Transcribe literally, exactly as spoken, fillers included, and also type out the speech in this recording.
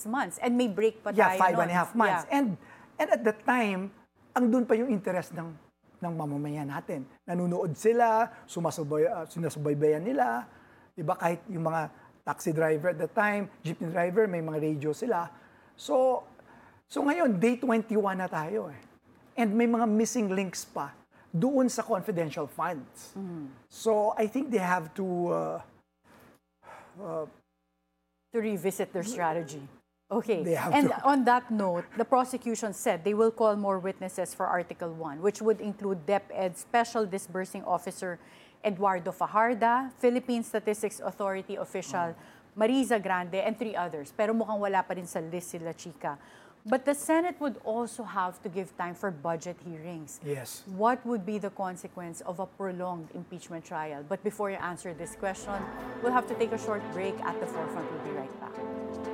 six months. And may break pa Yeah, tayo five nun. and a half months. Yeah. And and at that time, andun pa yung interest ng ng mamamayan natin. Nanunood sila, sumasabay, uh, sinasubaybayan nila. Diba? Kahit yung mga taxi driver at that time, jeepney driver, may mga radio sila. So, so ngayon, day twenty-one na tayo eh. And may mga missing links pa doon sa confidential funds. Mm. So, I think they have to... Uh, uh, to revisit their strategy. Okay. They have And to. on that note, the prosecution said they will call more witnesses for Article one, which would include DepEd Special Disbursing Officer Eduardo Fajarda, Philippine Statistics Authority official Marisa Grande, and three others. Pero mukhang wala pa rin sa list sila, Chika. But the Senate would also have to give time for budget hearings. Yes. What would be the consequence of a prolonged impeachment trial? But before you answer this question, we'll have to take a short break. At the Forefront, we'll be right back.